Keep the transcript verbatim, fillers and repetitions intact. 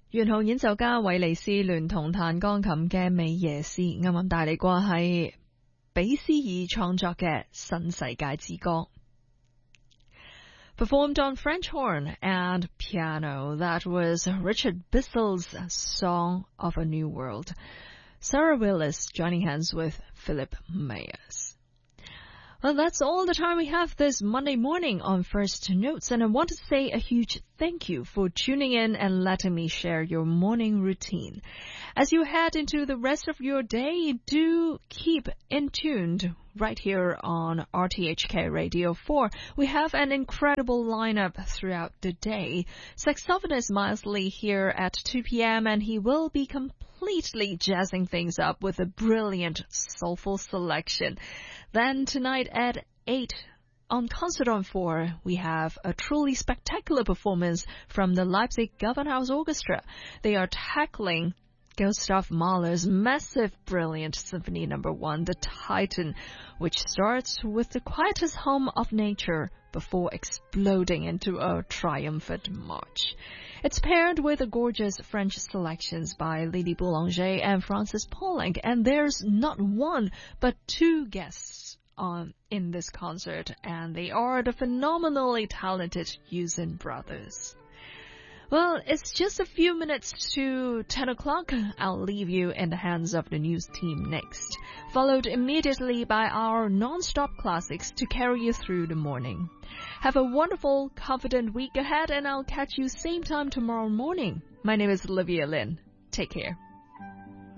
元號演奏家韋尼斯聯同彈鋼琴嘅美耶斯啱啱帶嚟過係比斯爾創作嘅新世界之歌。Performed on French horn and piano, that was Richard Bissell's Song of a New World. Sarah Willis joining hands with Philip Myers. Well, that's all the time we have this Monday morning on First Notes, and I want to say a huge thank you for tuning in and letting me share your morning routine. As you head into the rest of your day, do keep in tuned right here on R T H K Radio four. We have an incredible lineup throughout the day. Saxophonist Miles Lee here at two p.m. and he will be completely jazzing things up with a brilliant, soulful selection. Then tonight at eight on Concert on four, we have a truly spectacular performance from the Leipzig Gewandhaus Orchestra. They are tackling Gustav Mahler's massive, brilliant Symphony Number One, The Titan, which starts with the quietest hum of nature before exploding into a triumphant march. It's paired with the gorgeous French selections by Lily Boulanger and Francis Poulenc, and there's not one but two guests on in this concert, and they are the phenomenally talented Yusin brothers. Well, it's just a few minutes to ten o'clock. I'll leave you in the hands of the news team next, followed immediately by our non-stop classics to carry you through the morning. Have a wonderful, confident week ahead, and I'll catch you same time tomorrow morning. My name is Olivia Lin. Take care.